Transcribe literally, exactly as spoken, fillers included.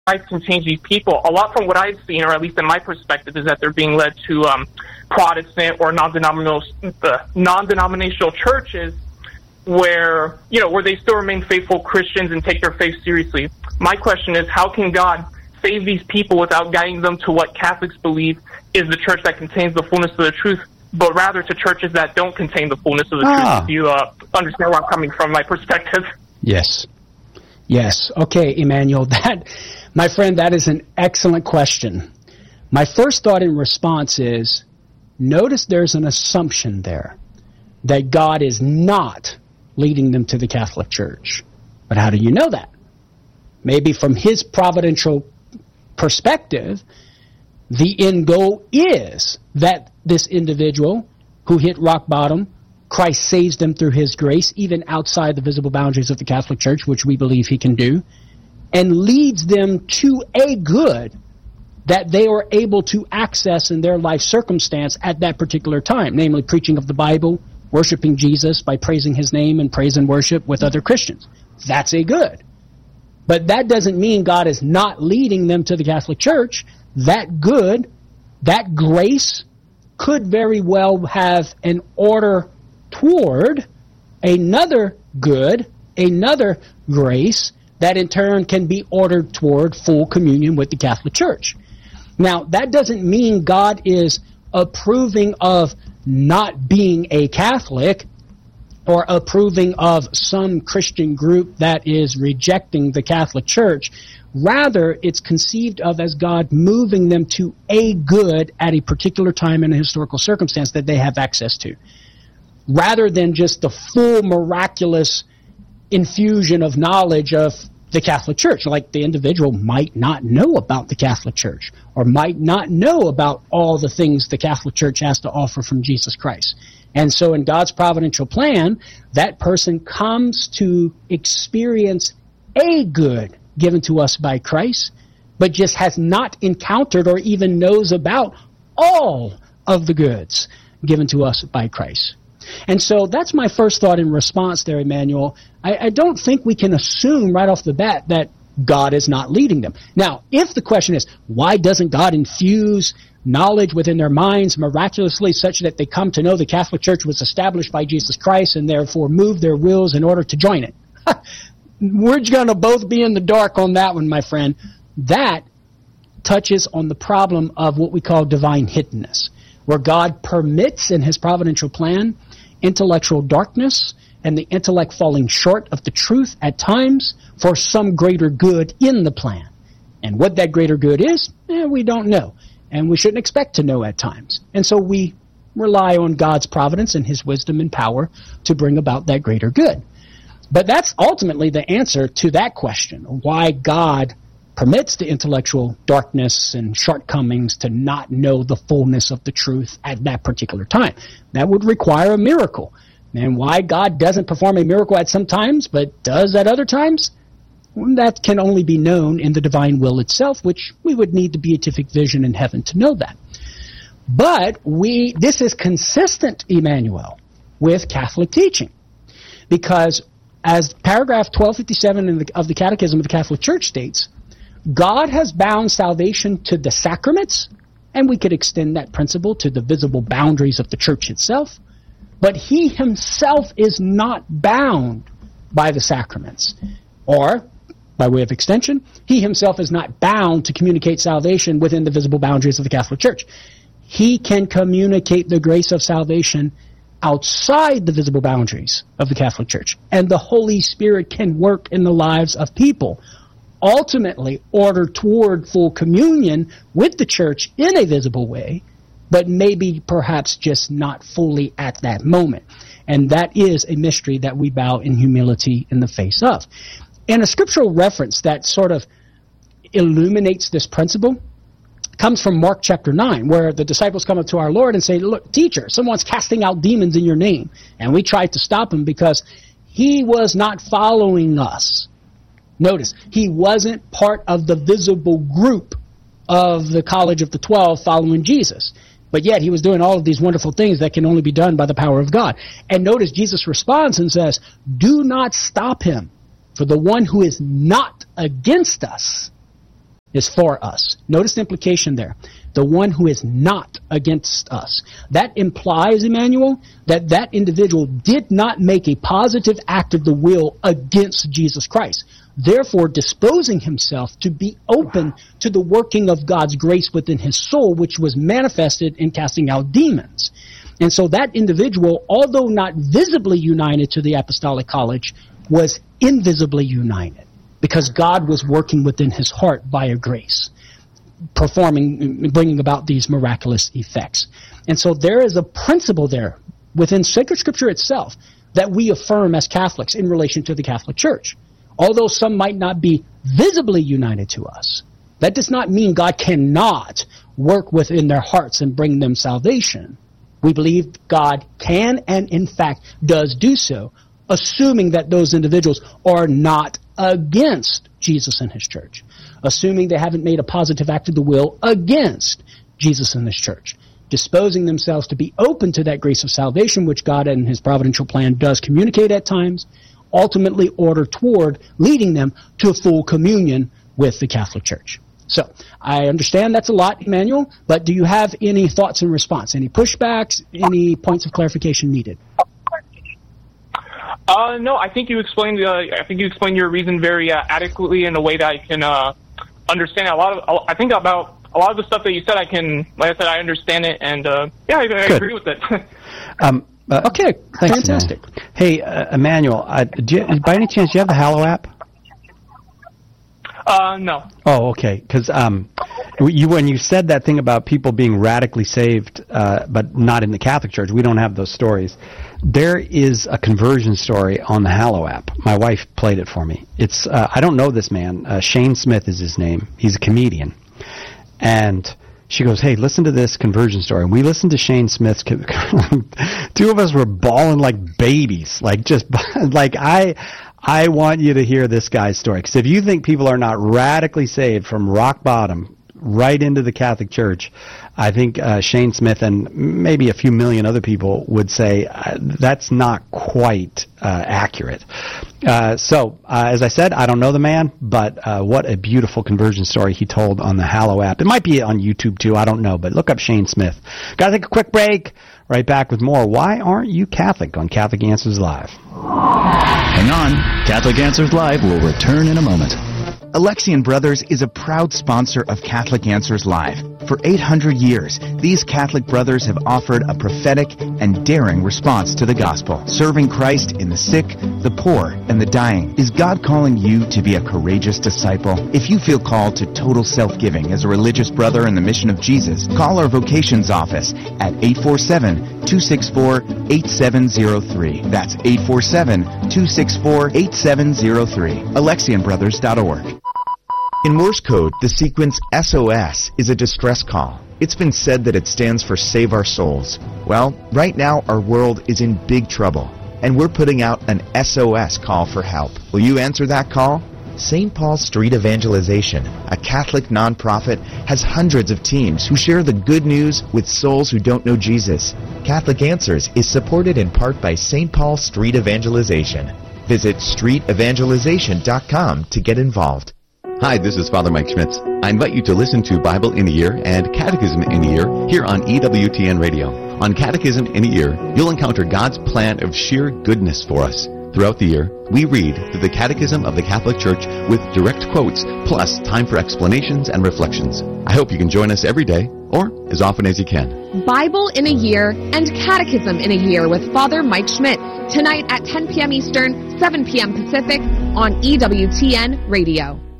Christ can change these people. A lot from what I've seen, or at least in my perspective, is that they're being led to um, Protestant or non-denominational uh, non-denominational churches where, you know, where they still remain faithful Christians and take their faith seriously. My question is, how can God save these people without guiding them to what Catholics believe is the church that contains the fullness of the truth, but rather to churches that don't contain the fullness of the ah. truth? If you uh, understand where I'm coming from, my perspective. Yes. Yes. Okay, Emmanuel, that, my friend, that is an excellent question. My first thought in response is, notice there's an assumption there that God is not leading them to the Catholic Church. But how do you know that? Maybe from his providential perspective, the end goal is that this individual who hit rock bottom, Christ saves them through his grace, even outside the visible boundaries of the Catholic Church, which we believe he can do, and leads them to a good that they are able to access in their life circumstance at that particular time, namely preaching of the Bible, worshiping Jesus by praising his name and praise and worship with other Christians. That's a good. But that doesn't mean God is not leading them to the Catholic Church. That good, that grace, could very well have an order toward another good, another grace, that in turn can be ordered toward full communion with the Catholic Church. Now, that doesn't mean God is approving of not being a Catholic or approving of some Christian group that is rejecting the Catholic Church. Rather, it's conceived of as God moving them to a good at a particular time in a historical circumstance that they have access to, rather than just the full miraculous infusion of knowledge of the Catholic Church. Like, the individual might not know about the Catholic Church, or might not know about all the things the Catholic Church has to offer from Jesus Christ. And so in God's providential plan, that person comes to experience a good given to us by Christ, but just has not encountered or even knows about all of the goods given to us by Christ. And so that's my first thought in response there, Emmanuel. I, I don't think we can assume right off the bat that God is not leading them. Now, if the question is, why doesn't God infuse knowledge within their minds miraculously such that they come to know the Catholic Church was established by Jesus Christ and therefore move their wills in order to join it? We're going to both be in the dark on that one, my friend. That touches on the problem of what we call divine hiddenness, where God permits in his providential plan intellectual darkness and the intellect falling short of the truth at times for some greater good in the plan. And what that greater good is, eh, we don't know. And we shouldn't expect to know at times. And so we rely on God's providence and his wisdom and power to bring about that greater good. But that's ultimately the answer to that question, why God permits the intellectual darkness and shortcomings to not know the fullness of the truth at that particular time. That would require a miracle. And why God doesn't perform a miracle at some times, but does at other times, that can only be known in the divine will itself, which we would need the beatific vision in heaven to know that. But we, this is consistent, Emmanuel, with Catholic teaching. Because as paragraph twelve fifty-seven in the, of the Catechism of the Catholic Church states, God has bound salvation to the sacraments, and we could extend that principle to the visible boundaries of the Church itself, but he himself is not bound by the sacraments. Or, by way of extension, he himself is not bound to communicate salvation within the visible boundaries of the Catholic Church. He can communicate the grace of salvation outside the visible boundaries of the Catholic Church. And the Holy Spirit can work in the lives of people, ultimately ordered toward full communion with the Church in a visible way, but maybe perhaps just not fully at that moment. And that is a mystery that we bow in humility in the face of. And a scriptural reference that sort of illuminates this principle comes from Mark chapter nine, where the disciples come up to our Lord and say, look, teacher, someone's casting out demons in your name. And we tried to stop him because he was not following us. Notice, he wasn't part of the visible group of the College of the Twelve following Jesus. But yet he was doing all of these wonderful things that can only be done by the power of God. And notice Jesus responds and says, do not stop him, for the one who is not against us is for us. Notice the implication there. The one who is not against us. That implies, Emmanuel, that that individual did not make a positive act of the will against Jesus Christ, therefore disposing himself to be open to the working of God's grace within his soul, which was manifested in casting out demons. And so that individual, although not visibly united to the apostolic college, was invisibly united because God was working within his heart via grace, performing, bringing about these miraculous effects. And so there is a principle there within sacred scripture itself that we affirm as Catholics in relation to the Catholic Church. Although some might not be visibly united to us, that does not mean God cannot work within their hearts and bring them salvation. We believe God can and in fact does do so, assuming that those individuals are not against Jesus and his church, assuming they haven't made a positive act of the will against Jesus and his church, disposing themselves to be open to that grace of salvation, which God in his providential plan does communicate at times, ultimately order toward leading them to full communion with the Catholic Church. So, I understand that's a lot, Emmanuel, but do you have any thoughts in response? Any pushbacks? Any points of clarification needed? Uh, no, I think you explained. Uh, I think you explained your reason very uh, adequately in a way that I can uh, understand. A lot of, I think about a lot of the stuff that you said. I can, like I said, I understand it, and uh, yeah, I, I agree with it. um, uh, okay, thanks, fantastic. Emmanuel. Hey, uh, Emmanuel, uh, do you, by any chance, do you have the Hallow app? Uh, no. Oh, okay. Because um, you, when you said that thing about people being radically saved, uh, but not in the Catholic Church, we don't have those stories. There is a conversion story on the Hallow app. My wife played it for me. It's uh, I don't know this man. Uh, Shane Smith is his name. He's a comedian, and she goes, "Hey, listen to this conversion story." And we listened to Shane Smith's. Two of us were bawling like babies, like just like I. I want you to hear this guy's story, because if you think people are not radically saved from rock bottom right into the Catholic Church, I think uh, Shane Smith and maybe a few million other people would say uh, that's not quite uh, accurate. Uh, so, uh, as I said, I don't know the man, but uh, what a beautiful conversion story he told on the Hallow app. It might be on YouTube too, I don't know, but look up Shane Smith. Gotta take a quick break. Right back with more Why Aren't You Catholic on Catholic Answers Live. Hang on. Catholic Answers Live will return in a moment. Alexian Brothers is a proud sponsor of Catholic Answers Live. For eight hundred years, these Catholic brothers have offered a prophetic and daring response to the gospel, serving Christ in the sick, the poor, and the dying. Is God calling you to be a courageous disciple? If you feel called to total self-giving as a religious brother in the mission of Jesus, call our vocations office at eight four seven, two six four, eight seven zero three. That's eight four seven, two six four, eight seven zero three. Alexian Brothers dot org. In Morse code, the sequence S O S is a distress call. It's been said that it stands for Save Our Souls. Well, right now our world is in big trouble, and we're putting out an S O S call for help. Will you answer that call? Saint Paul Street Evangelization, a Catholic nonprofit, has hundreds of teams who share the good news with souls who don't know Jesus. Catholic Answers is supported in part by Saint Paul Street Evangelization. Visit street evangelization dot com to get involved. Hi, this is Father Mike Schmitz. I invite you to listen to Bible in a Year and Catechism in a Year here on E W T N Radio. On Catechism in a Year, you'll encounter God's plan of sheer goodness for us. Throughout the year, we read through the Catechism of the Catholic Church with direct quotes, plus time for explanations and reflections. I hope you can join us every day, or as often as you can. Bible in a Year and Catechism in a Year with Father Mike Schmitz, tonight at ten p.m. Eastern, seven p.m. Pacific on E W T N Radio.